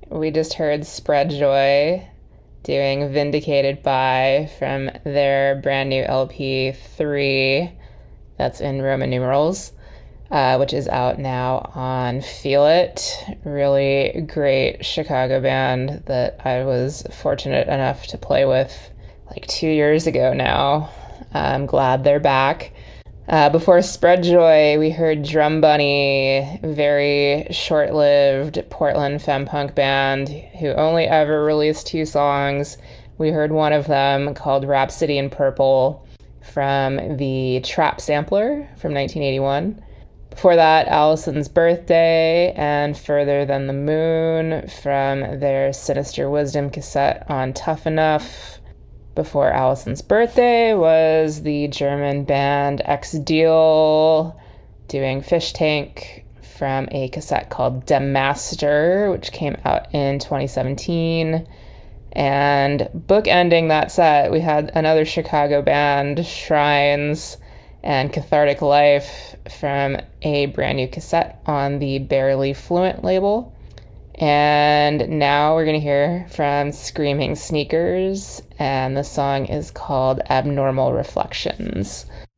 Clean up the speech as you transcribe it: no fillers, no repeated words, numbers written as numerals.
We just heard Spread Joy doing Vindicated By from their brand new LP 3, that's in Roman numerals, which is out now on Feel It. Really great Chicago band that I was fortunate enough to play with like 2 years ago now. I'm glad they're back. Before Spread Joy, we heard Drum Bunny, very short-lived Portland femme punk band who only ever released 2 songs. We heard one of them called Rhapsody in Purple from the Trap Sampler from 1981. Before that, Allison's Birthday and Further Than the Moon from their Sinister Wisdom cassette on Tough Enough. Before Allison's Birthday was the German band Ex Deal doing Fish Tank from a cassette called Dem Master, which came out in 2017. And bookending that set, we had another Chicago band, Shrines, and Cathartic Life from a brand new cassette on the Barely Fluent label. And now we're going to hear from Screaming Sneakers, and the song is called Abnormal Reflections.